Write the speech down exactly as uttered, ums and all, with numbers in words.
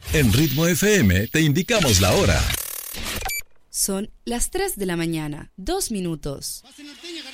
En Ritmo F M te indicamos la hora. Son las tres de la mañana, dos minutos. Pase norteña,